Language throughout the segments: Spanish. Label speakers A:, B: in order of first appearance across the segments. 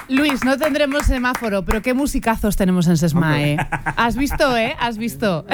A: Luis, no tendremos semáforo, pero qué musicazos tenemos en Sesma, ¿eh? ¿Has visto, eh? ¿Has visto?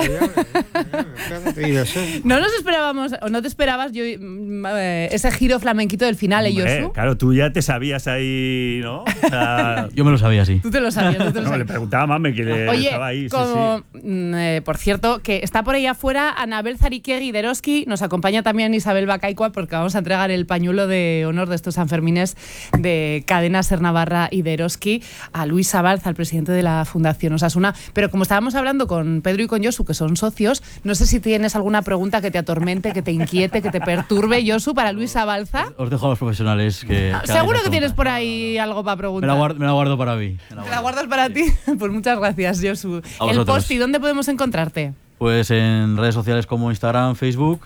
A: No nos esperábamos, o no te esperabas yo ese giro flamenquito del final, Josu.
B: Claro, tú ya te sabías ahí, ¿no? O sea,
C: yo me lo sabía, sí.
A: Tú te lo sabías.
B: No, le preguntaba a Mame que estaba ahí.
A: Como,
B: sí.
A: Por cierto, que está por ahí afuera Anabel Zariquiegui de Eroski, nos acompaña también Isabel Bacaicua porque vamos a entregar el pañuelo de honor de estos Sanfermines de Cadena Ser Navarra y de Eroski a Luis Abalza, al presidente de la Fundación Osasuna. Pero como estábamos hablando con Pedro y con Josu, que son socios, no sé si tienes alguna pregunta que te atormente, que te inquiete, que te perturbe, Josu, para Luis Abalza.
C: Os dejo a los profesionales que...
A: Seguro que tienes por ahí algo para preguntar.
C: Me la guardo para mí.
A: ¿Me la guardas para ti? Pues muchas gracias, Josu.
C: El
A: Posti, ¿dónde podemos encontrarte?
C: Pues en redes sociales como Instagram, Facebook,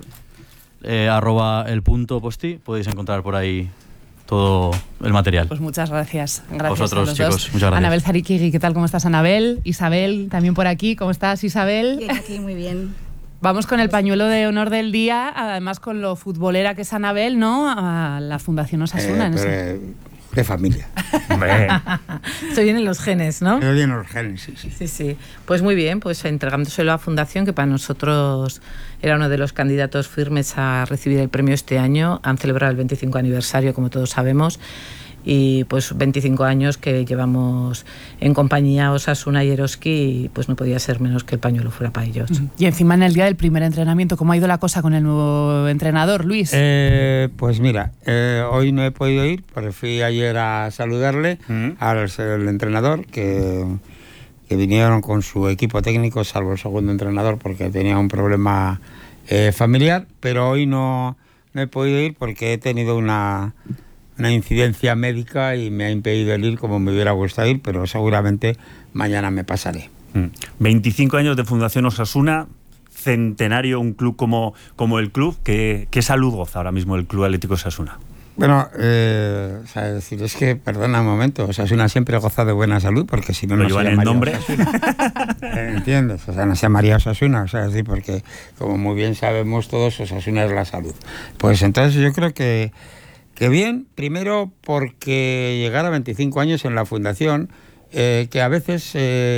C: @el.posti, podéis encontrar por ahí todo el material.
A: Pues muchas gracias. Gracias
C: vosotros,
A: a los
C: chicos.
A: dos.
C: Muchas gracias.
A: Anabel Zariquiegui, ¿qué tal? ¿Cómo estás, Anabel? Isabel, también por aquí. ¿Cómo estás, Isabel?
D: Bien, aquí, muy bien.
A: Vamos con el pañuelo de honor del día, además con lo futbolera que es Anabel, ¿no? A la Fundación Osasuna.
E: De familia.
D: Se vienen los genes, ¿no?
E: Se vienen los genes, sí.
D: Sí. Pues muy bien, pues entregándoselo a Fundación, que para nosotros era uno de los candidatos firmes a recibir el premio este año. Han celebrado el 25 aniversario, como todos sabemos, y pues 25 años que llevamos en compañía Osasuna y Eroski, y pues no podía ser menos que el pañuelo fuera para ellos.
A: Y encima en el día del primer entrenamiento, ¿cómo ha ido la cosa con el nuevo entrenador, Luis?
E: Pues mira, hoy no he podido ir, pero fui ayer a saludarle al entrenador, que vinieron con su equipo técnico, salvo el segundo entrenador, porque tenía un problema familiar, pero hoy no he podido ir porque he tenido una incidencia médica y me ha impedido el ir como me hubiera gustado ir, pero seguramente mañana me pasaré.
B: 25 años de Fundación Osasuna, centenario, un club como el club. ¿Qué salud goza ahora mismo el Club Atlético Osasuna?
E: Bueno, es que, perdona un momento, Osasuna siempre goza de buena salud, porque si no, no
B: llevan
E: se
B: el nombre.
E: ¿Entiendes? O sea, no se llamaría Osasuna, o sea, porque como muy bien sabemos todos, Osasuna es la salud. Pues entonces yo creo que bien, primero porque llegar a 25 años en la Fundación, que a veces,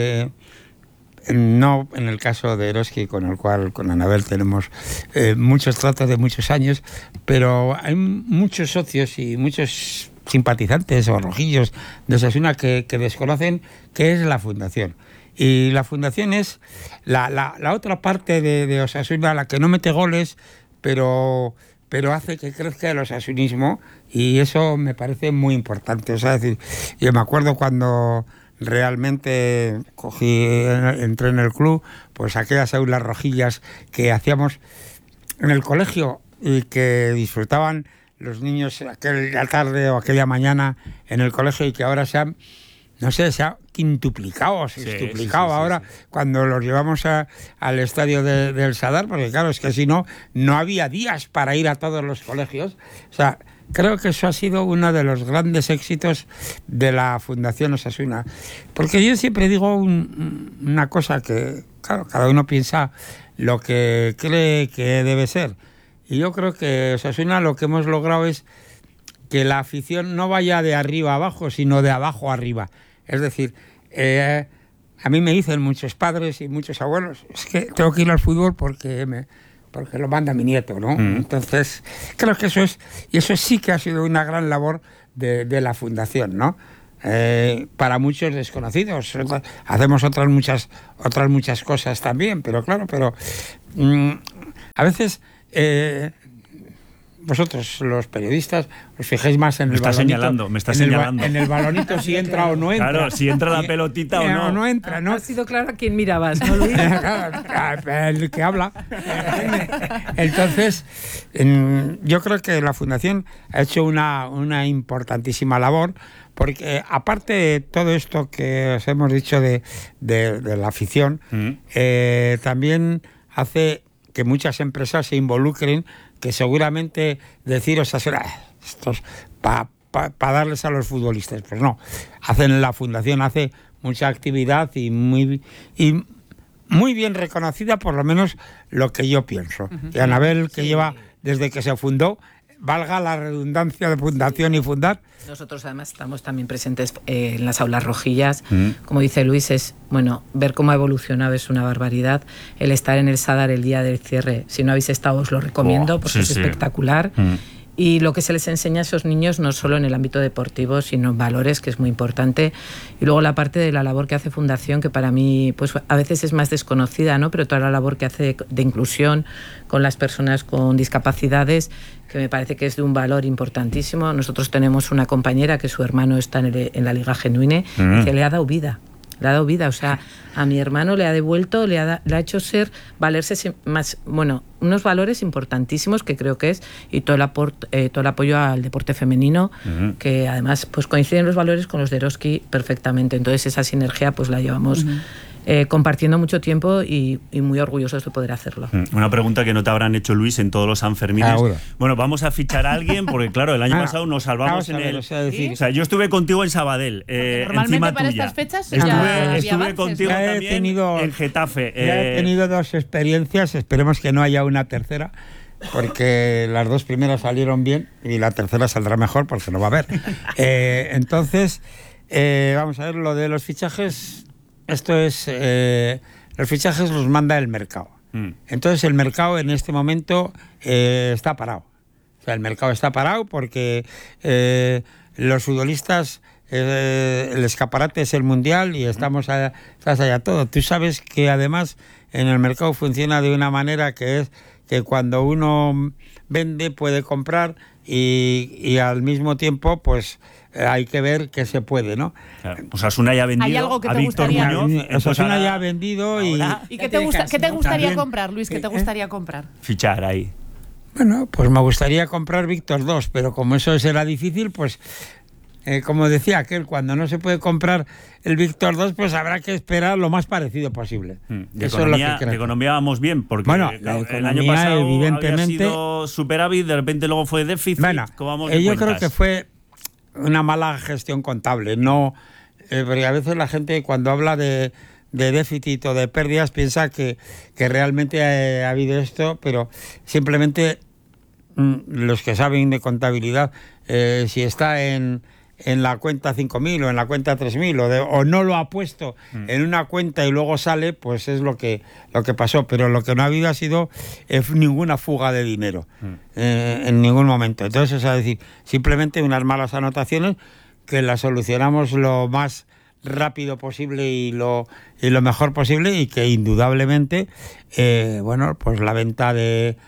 E: no en el caso de Eroski, con el cual con Anabel tenemos muchos tratos de muchos años, pero hay muchos socios y muchos simpatizantes o rojillos de Osasuna que desconocen qué es la Fundación. Y la Fundación es la otra parte de Osasuna, la que no mete goles, pero hace que crezca el osasunismo, y eso me parece muy importante. O sea, es decir, yo me acuerdo cuando realmente entré en el club, pues aquellas aulas rojillas que hacíamos en el colegio y que disfrutaban los niños aquella tarde o aquella mañana en el colegio, y que ahora se ha quintuplicado, sextuplicado ahora. Cuando los llevamos al estadio del Sadar, porque claro, es que si no había días para ir a todos los colegios. O sea, creo que eso ha sido uno de los grandes éxitos de la Fundación Osasuna. Porque yo siempre digo una cosa, que claro, cada uno piensa lo que cree que debe ser. Y yo creo que Osasuna lo que hemos logrado es que la afición no vaya de arriba a abajo, sino de abajo a arriba. Es decir, a mí me dicen muchos padres y muchos abuelos, es que tengo que ir al fútbol porque lo manda mi nieto, ¿no? Entonces, creo que eso sí que ha sido una gran labor de la Fundación, ¿no? Para muchos desconocidos. Hacemos otras muchas cosas también, pero claro, a veces... vosotros, los periodistas, os fijáis más en el balonito.
B: Me está señalando.
E: En el balonito, si entra o no entra.
B: Claro, si entra la pelotita o no.
E: No entra, ¿no?
D: Ha sido claro a quién mirabas, ¿no, Luis?
E: El que habla. Entonces, yo creo que la Fundación ha hecho una importantísima labor, porque aparte de todo esto que os hemos dicho de la afición, también hace que muchas empresas se involucren, que seguramente deciros esto es para darles a los futbolistas. Pues no, la Fundación hace mucha actividad y muy bien reconocida, por lo menos lo que yo pienso. Y Anabel, que lleva desde que se fundó, valga la redundancia de fundación y fundar.
D: Nosotros además estamos también presentes en las aulas rojillas. Como dice Luis, ver cómo ha evolucionado es una barbaridad. El estar en el Sadar el día del cierre, si no habéis estado os lo recomiendo porque es espectacular. Y lo que se les enseña a esos niños no solo en el ámbito deportivo, sino en valores, que es muy importante. Y luego la parte de la labor que hace Fundación, que para mí pues a veces es más desconocida, ¿no? Pero toda la labor que hace de inclusión con las personas con discapacidades, que me parece que es de un valor importantísimo. Nosotros tenemos una compañera que su hermano está en la Liga Genuine, que le ha dado vida. Le ha dado vida, o sea, a mi hermano le ha devuelto, le ha hecho valerse más, unos valores importantísimos que creo que es, y todo el apoyo al deporte femenino, que además pues coinciden los valores con los de Eroski perfectamente. Entonces esa sinergia pues la llevamos compartiendo mucho tiempo y muy orgullosos de poder hacerlo.
B: Una pregunta que no te habrán hecho, Luis, en todos los Sanfermines. Bueno, vamos a fichar a alguien porque, claro, el año pasado nos salvamos en el... O sea, yo estuve contigo en Sabadell, encima
A: para
B: tuya.
A: Estas fechas
B: estuve contigo también en Getafe.
E: He tenido 2 experiencias, esperemos que no haya una tercera, porque las 2 primeras salieron bien y la tercera saldrá mejor porque no va a haber. Entonces, vamos a ver lo de los fichajes. Esto es, los fichajes los manda el mercado. Entonces el mercado en este momento está parado. O sea, el mercado está parado porque los futbolistas, el escaparate es el Mundial y estás allá todo. Tú sabes que además en el mercado funciona de una manera que es que cuando uno vende puede comprar y al mismo tiempo pues hay que ver qué se puede, ¿no?
B: Claro. Osasuna ya ha vendido.
A: ¿Hay algo que
B: a
A: te
B: Víctor
A: gustaría?
B: Muñoz.
E: Osasuna ya ha vendido
A: ¿Y qué te gustaría comprar, Luis? ¿Qué te gustaría comprar?
B: Fichar ahí.
E: Bueno, pues me gustaría comprar Víctor 2, pero como eso será difícil, pues como decía aquel, cuando no se puede comprar el Víctor 2, pues habrá que esperar lo más parecido posible.
B: De economía vamos bien, porque
E: bueno,
B: el año pasado
E: evidentemente
B: había sido superávit, de repente luego fue déficit.
E: Bueno, yo creo que fue una mala gestión contable, no, porque a veces la gente cuando habla de déficit o de pérdidas piensa que realmente ha habido esto, pero simplemente los que saben de contabilidad, si está en la cuenta 5.000 o en la cuenta 3.000 o no lo ha puesto en una cuenta y luego sale, pues es lo que pasó. Pero lo que no ha habido ha sido ninguna fuga de dinero en ningún momento. Entonces, es decir, simplemente unas malas anotaciones que las solucionamos lo más rápido posible y lo mejor posible, y que indudablemente, pues la venta de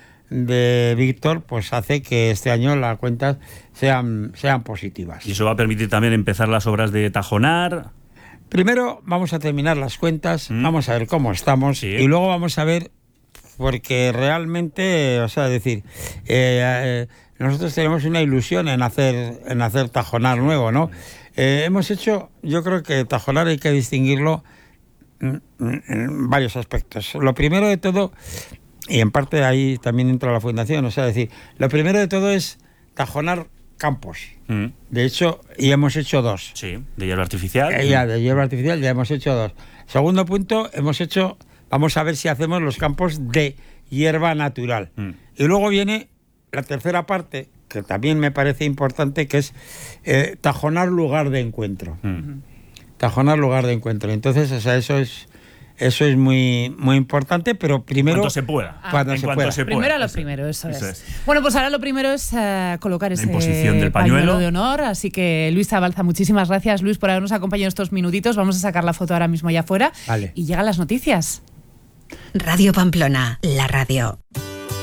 E: Víctor pues hace que este año las cuentas sean positivas.
B: Y eso va a permitir también empezar las obras de Tajonar.
E: Primero vamos a terminar las cuentas, vamos a ver cómo estamos, y luego vamos a ver, porque realmente, o sea, decir, nosotros tenemos una ilusión en hacer Tajonar nuevo, ¿no? Hemos hecho, yo creo que Tajonar hay que distinguirlo en varios aspectos. Lo primero de todo, y en parte ahí también entra la fundación, o sea, decir, lo primero de todo es Tajonar campos. De hecho, ya hemos hecho 2.
B: Sí, de hierba artificial.
E: De hierba artificial ya hemos hecho 2. Segundo punto, vamos a ver si hacemos los campos de hierba natural. Y luego viene la tercera parte, que también me parece importante, que es Tajonar lugar de encuentro. Tajonar lugar de encuentro. Entonces, o sea, eso es muy, muy importante, pero primero...
B: Cuando se pueda.
A: Primero lo primero, eso es. Bueno, pues ahora lo primero es colocar ese
B: imposición del pañuelo
A: de honor. Así que, Luis Zabalza, muchísimas gracias, Luis, por habernos acompañado estos minutitos. Vamos a sacar la foto ahora mismo allá afuera.
E: Vale.
A: Y llegan las noticias.
F: Radio Pamplona, la radio.